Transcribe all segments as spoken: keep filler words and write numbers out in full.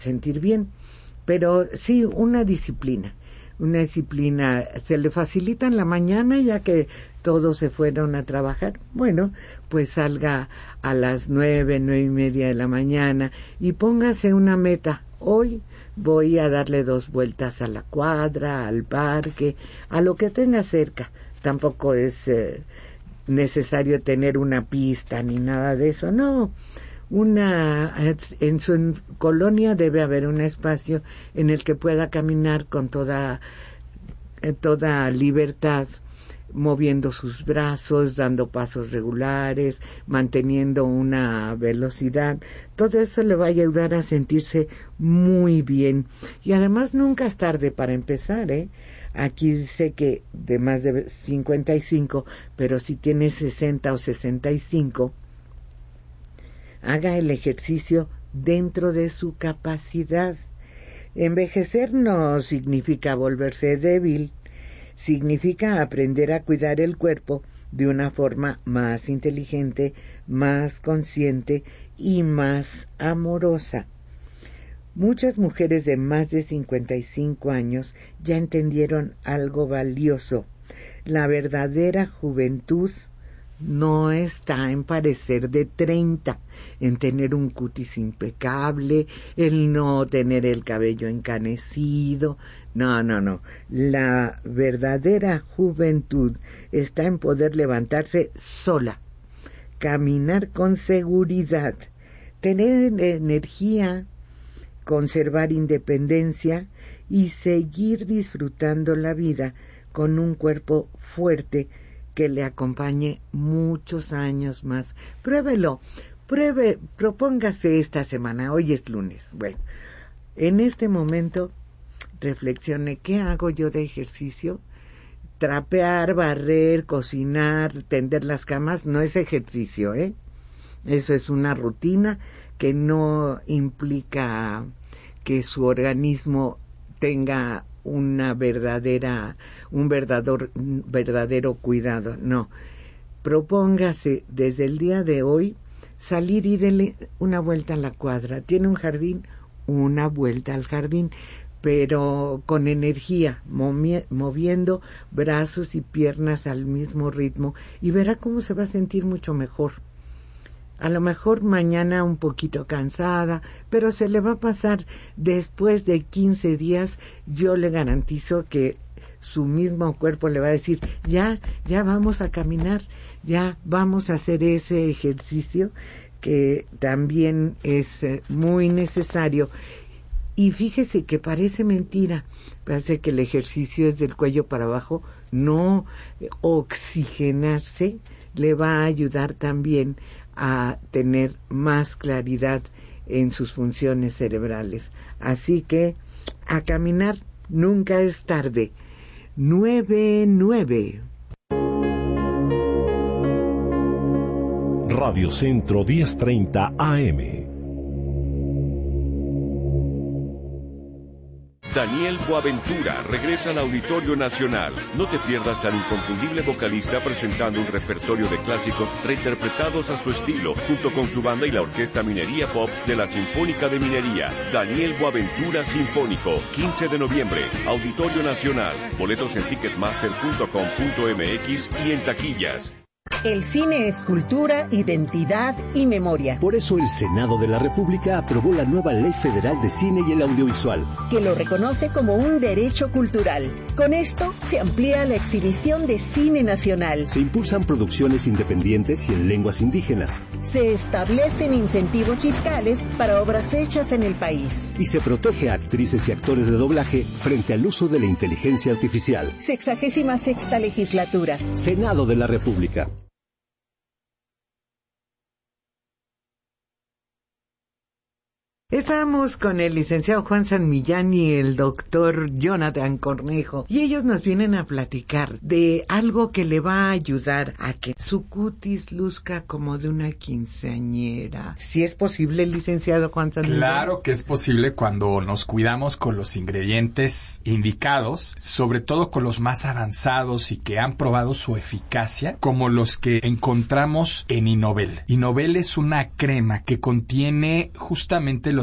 sentir bien. Pero sí, una disciplina. Una disciplina se le facilita en la mañana, ya que todos se fueron a trabajar. Bueno, pues salga a las nueve, nueve y media de la mañana y póngase una meta. Hoy voy a darle dos vueltas a la cuadra, al parque, a lo que tenga cerca. Tampoco es eh, necesario tener una pista ni nada de eso, no. Una en su colonia debe haber un espacio en el que pueda caminar con toda toda libertad, moviendo sus brazos, dando pasos regulares, manteniendo una velocidad. Todo eso le va a ayudar a sentirse muy bien. Y además nunca es tarde para empezar, ¿eh? Aquí dice que de más de cincuenta y cinco, pero si tiene sesenta o sesenta y cinco, haga el ejercicio dentro de su capacidad. Envejecer no significa volverse débil, significa aprender a cuidar el cuerpo de una forma más inteligente, más consciente y más amorosa. Muchas mujeres de más de cincuenta y cinco años ya entendieron algo valioso. La verdadera juventud no está en parecer de treinta, en tener un cutis impecable, el no tener el cabello encanecido. No, no, no. La verdadera juventud está en poder levantarse sola, caminar con seguridad, tener energía, conservar independencia y seguir disfrutando la vida con un cuerpo fuerte que le acompañe muchos años más. Pruébelo, pruebe, propóngase esta semana, hoy es lunes. Bueno, en este momento reflexione, ¿qué hago yo de ejercicio? Trapear, barrer, cocinar, tender las camas no es ejercicio, ¿eh? Eso es una rutina que no implica que su organismo tenga una verdadera, un verdadero, verdadero cuidado, no. Propóngase desde el día de hoy salir y darle una vuelta a la cuadra. Tiene un jardín, una vuelta al jardín, pero con energía, movi- moviendo brazos y piernas al mismo ritmo, y verá cómo se va a sentir mucho mejor. A lo mejor mañana un poquito cansada, pero se le va a pasar. Después de quince días, yo le garantizo que su mismo cuerpo le va a decir, ya, ya vamos a caminar, ya vamos a hacer ese ejercicio que también es eh, muy necesario. Y fíjese que parece mentira, parece que el ejercicio es del cuello para abajo. No, oxigenarse le va a ayudar también a tener más claridad en sus funciones cerebrales. Así que a caminar, nunca es tarde. nueve nueve. Radio Centro diez treinta A M. Daniel Boaventura regresa al Auditorio Nacional. No te pierdas al inconfundible vocalista presentando un repertorio de clásicos reinterpretados a su estilo, junto con su banda y la Orquesta Minería Pop de la Sinfónica de Minería. Daniel Boaventura Sinfónico, quince de noviembre, Auditorio Nacional. Boletos en ticketmaster punto com punto m x y en taquillas. El cine es cultura, identidad y memoria. Por eso el Senado de la República aprobó la nueva Ley Federal de Cine y el Audiovisual, que lo reconoce como un derecho cultural. Con esto se amplía la exhibición de cine nacional. Se impulsan producciones independientes y en lenguas indígenas. Se establecen incentivos fiscales para obras hechas en el país. Y se protege a actrices y actores de doblaje frente al uso de la inteligencia artificial. Sexagésima sexta legislatura. Senado de la República. Estamos con el licenciado Juan San Millán y el doctor Jonathan Cornejo, y ellos nos vienen a platicar de algo que le va a ayudar a que su cutis luzca como de una quinceañera. ¿Sí es posible, licenciado Juan San Millán? Claro que es posible cuando nos cuidamos con los ingredientes indicados, sobre todo con los más avanzados y que han probado su eficacia, como los que encontramos en Innovel. Innovel es una crema que contiene justamente los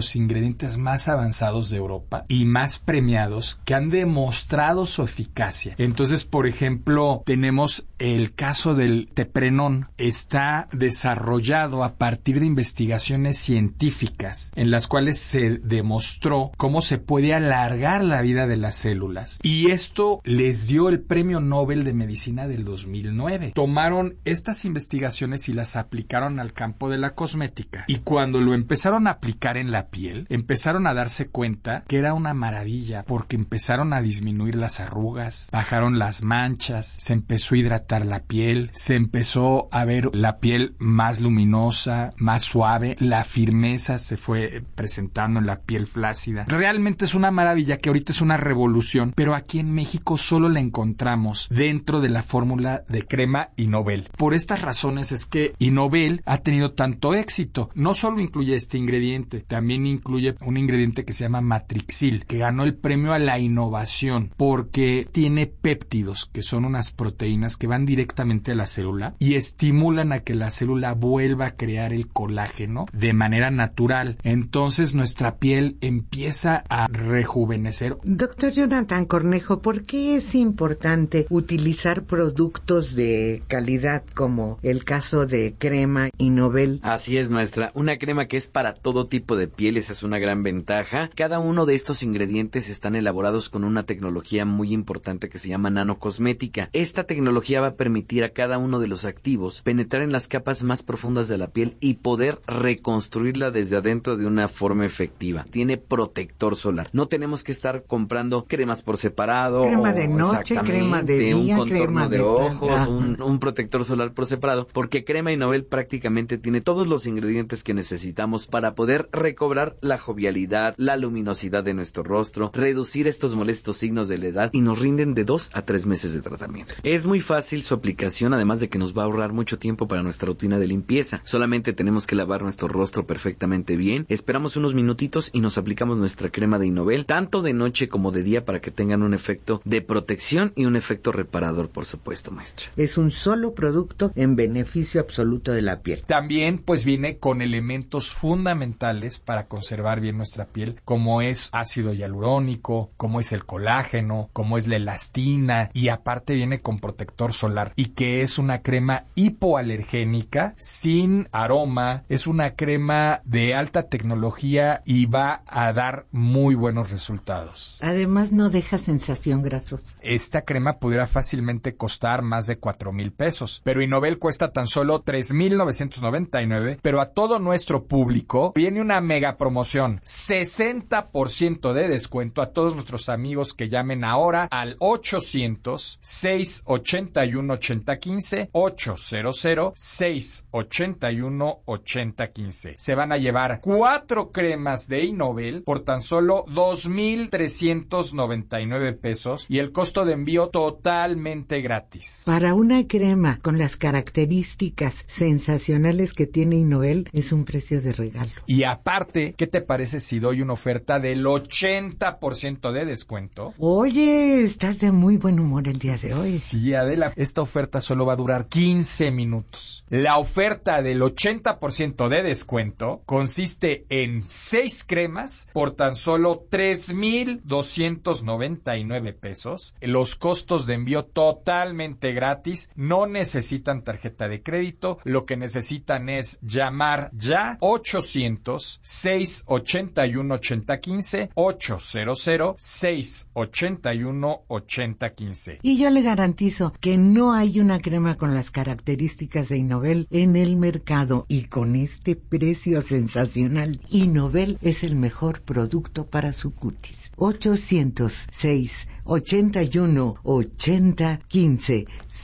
los ingredientes más avanzados de Europa y más premiados que han demostrado su eficacia. Entonces, por ejemplo, tenemos el caso del teprenón. Está desarrollado a partir de investigaciones científicas en las cuales se demostró cómo se puede alargar la vida de las células. Y esto les dio el Premio Nobel de Medicina del dos mil nueve. Tomaron estas investigaciones y las aplicaron al campo de la cosmética. Y cuando lo empezaron a aplicar en la piel, empezaron a darse cuenta que era una maravilla, porque empezaron a disminuir las arrugas, bajaron las manchas, se empezó a hidratar la piel, se empezó a ver la piel más luminosa, más suave, la firmeza se fue presentando en la piel flácida. Realmente es una maravilla que ahorita es una revolución, pero aquí en México solo la encontramos dentro de la fórmula de crema Innovel. Por estas razones es que Innovel ha tenido tanto éxito. No solo incluye este ingrediente, también incluye un ingrediente que se llama Matrixil, que ganó el premio a la innovación porque tiene péptidos, que son unas proteínas que van directamente a la célula y estimulan a que la célula vuelva a crear el colágeno de manera natural. Entonces nuestra piel empieza a rejuvenecer. Doctor Jonathan Cornejo, ¿por qué es importante utilizar productos de calidad como el caso de crema Innovel? Así es, maestra. Una crema que es para todo tipo de piel, esa es una gran ventaja. Cada uno de estos ingredientes están elaborados con una tecnología muy importante que se llama nanocosmética. Esta tecnología va a permitir a cada uno de los activos penetrar en las capas más profundas de la piel y poder reconstruirla desde adentro de una forma efectiva. Tiene protector solar. No tenemos que estar comprando cremas por separado. Crema de noche, crema de día, un contorno crema de, de ojos, un, un protector solar por separado, porque Crema Innovel prácticamente tiene todos los ingredientes que necesitamos para poder recobrar la jovialidad, la luminosidad de nuestro rostro, reducir estos molestos signos de la edad y nos rinden de dos a tres meses de tratamiento. Es muy fácil su aplicación, además de que nos va a ahorrar mucho tiempo para nuestra rutina de limpieza. Solamente tenemos que lavar nuestro rostro perfectamente bien, esperamos unos minutitos y nos aplicamos nuestra crema de Innovel, tanto de noche como de día, para que tengan un efecto de protección y un efecto reparador, por supuesto, maestra. Es un solo producto en beneficio absoluto de la piel. También pues viene con elementos fundamentales para conservar bien nuestra piel, como es ácido hialurónico, como es el colágeno, como es la elastina, y aparte viene con protector solar, y que es una crema hipoalergénica, sin aroma, es una crema de alta tecnología y va a dar muy buenos resultados. Además no deja sensación grasosa. Esta crema pudiera fácilmente costar más de cuatro mil pesos, pero Innovel cuesta tan solo tres mil novecientos noventa y nueve, pero a todo nuestro público viene una mega promoción, sesenta por ciento de descuento a todos nuestros amigos que llamen ahora al ochocientos, seiscientos ochenta y uno, ochenta quince, ochocientos, seiscientos ochenta y uno, ochenta quince. Se van a llevar cuatro cremas de Innovel por tan solo dos mil trescientos noventa y nueve pesos y el costo de envío totalmente gratis. Para una crema con las características sensacionales que tiene Innovel, es un precio de regalo. Y aparte, ¿qué te parece si doy una oferta del ochenta por ciento de descuento? Oye, estás de muy buen humor el día de hoy. Sí, Adela, esta oferta solo va a durar quince minutos. La oferta del ochenta por ciento de descuento consiste en seis cremas por tan solo tres mil doscientos noventa y nueve pesos. Los costos de envío totalmente gratis. No necesitan tarjeta de crédito. Lo que necesitan es llamar ya ochocientos, seiscientos ochenta y uno, ochenta quince, ochocientos, seiscientos ochenta y uno, ochenta quince. Y yo le garantizo que no hay una crema con las características de Innovel en el mercado, y con este precio sensacional, Innovel es el mejor producto para su cutis. ochocientos seis, ochenta y uno, ochenta quince,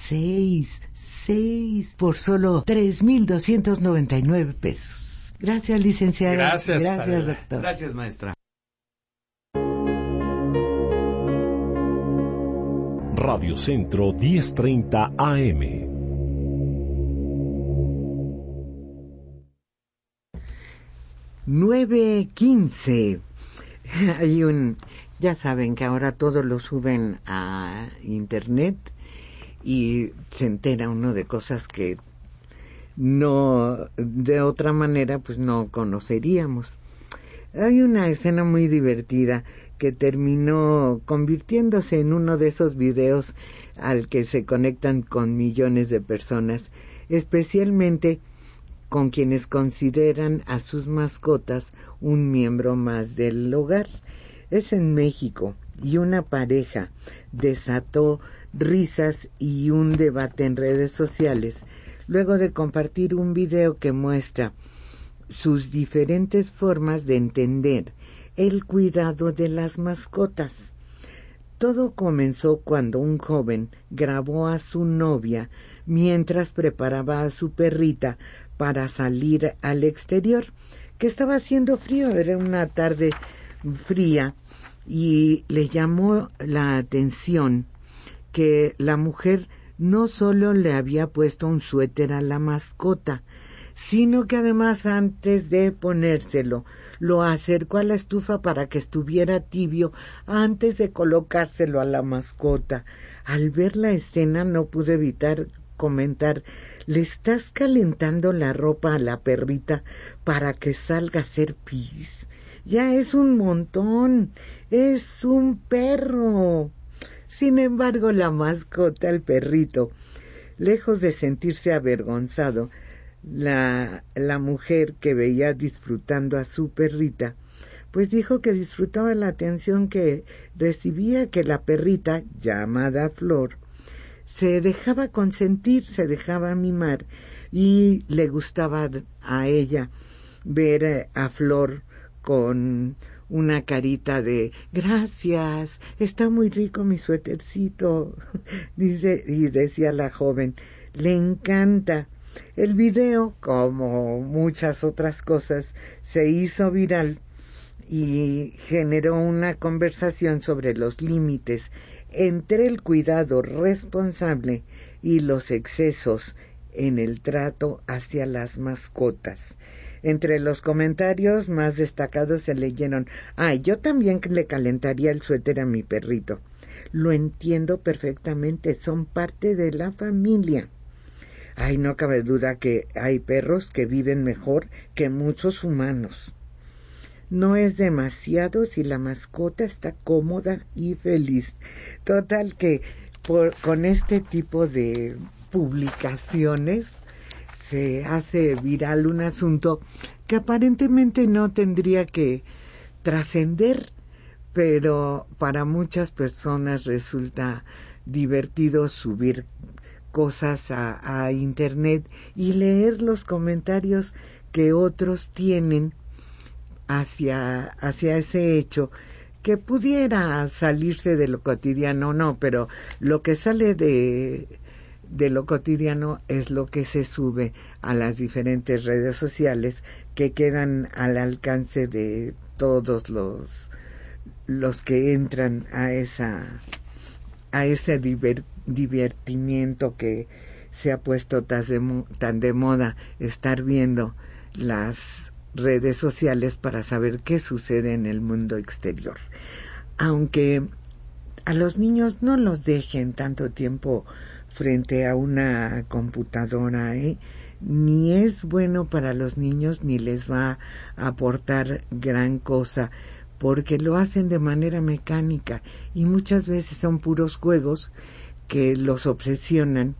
seis, seis por solo tres mil doscientos noventa y nueve pesos. Gracias, licenciada. Gracias, Gracias, doctor. Gracias, maestra. Radio Centro diez treinta A M. nueve quince. Hay un, ya saben que ahora todo lo suben a internet y se entera uno de cosas que no, de otra manera, pues no conoceríamos. Hay una escena muy divertida que terminó convirtiéndose en uno de esos videos al que se conectan con millones de personas, especialmente con quienes consideran a sus mascotas un miembro más del hogar. Es en México y una pareja desató risas y un debate en redes sociales luego de compartir un video que muestra sus diferentes formas de entender el cuidado de las mascotas. Todo comenzó cuando un joven grabó a su novia mientras preparaba a su perrita para salir al exterior, que estaba haciendo frío, era una tarde fría, y le llamó la atención que la mujer no solo le había puesto un suéter a la mascota, sino que además antes de ponérselo, lo acercó a la estufa para que estuviera tibio antes de colocárselo a la mascota. Al ver la escena no pude evitar comentar: ¿le estás calentando la ropa a la perrita para que salga a hacer pis? Ya es un montón, es un perro. Sin embargo, la mascota, el perrito, lejos de sentirse avergonzado, la, la mujer que veía disfrutando a su perrita, pues dijo que disfrutaba la atención que recibía, que la perrita, llamada Flor, se dejaba consentir, se dejaba mimar, y le gustaba a ella ver a Flor con una carita de gracias, está muy rico mi suétercito, dice, y decía la joven, le encanta. El video, como muchas otras cosas, se hizo viral y generó una conversación sobre los límites entre el cuidado responsable y los excesos en el trato hacia las mascotas. Entre los comentarios más destacados se leyeron: ay, yo también le calentaría el suéter a mi perrito. Lo entiendo perfectamente, son parte de la familia. Ay, no cabe duda que hay perros que viven mejor que muchos humanos. No es demasiado si la mascota está cómoda y feliz. Total que por, con este tipo de publicaciones se hace viral un asunto que aparentemente no tendría que trascender, pero para muchas personas resulta divertido subir cosas a, a internet y leer los comentarios que otros tienen hacia, hacia ese hecho, que pudiera salirse de lo cotidiano, no, pero lo que sale de, de lo cotidiano es lo que se sube a las diferentes redes sociales que quedan al alcance de todos los, los que entran a esa, a ese diver, divertimiento que se ha puesto tan de, tan de moda, estar viendo las redes sociales para saber qué sucede en el mundo exterior. Aunque a los niños no los dejen tanto tiempo frente a una computadora, ¿eh? Ni es bueno para los niños ni les va a aportar gran cosa, porque lo hacen de manera mecánica y muchas veces son puros juegos que los obsesionan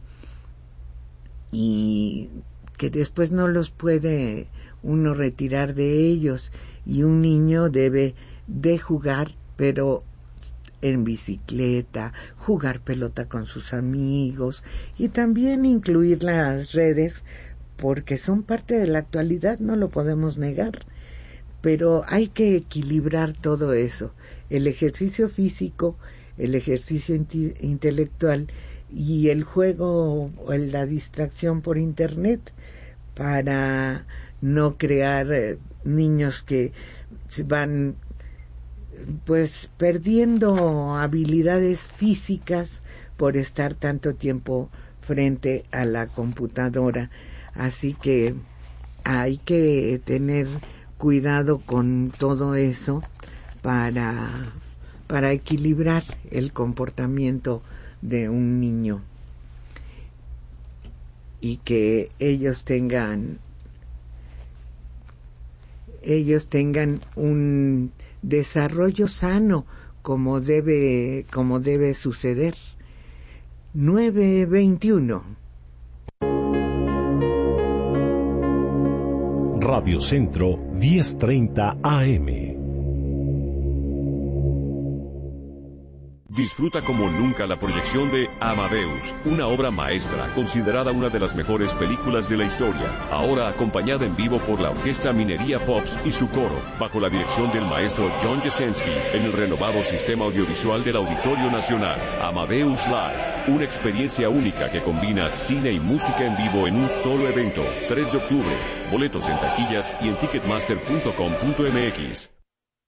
y que después no los puede uno retirar de ellos, y un niño debe de jugar, pero en bicicleta, jugar pelota con sus amigos y también incluir las redes, porque son parte de la actualidad, no lo podemos negar, pero hay que equilibrar todo eso, el ejercicio físico, el ejercicio inte- intelectual y el juego o la distracción por internet, para no crear eh, niños que van pues perdiendo habilidades físicas por estar tanto tiempo frente a la computadora. Así que hay que tener cuidado con todo eso para para equilibrar el comportamiento de un niño y que ellos tengan ellos tengan un desarrollo sano como debe, como debe suceder. nueve veintiuno. Radio Centro diez treinta A M. Disfruta como nunca la proyección de Amadeus, una obra maestra considerada una de las mejores películas de la historia, ahora acompañada en vivo por la Orquesta Minería Pops y su coro, bajo la dirección del maestro John Jasenski, en el renovado sistema audiovisual del Auditorio Nacional. Amadeus Live, una experiencia única que combina cine y música en vivo en un solo evento. tres de octubre, boletos en taquillas y en ticketmaster punto com punto m x.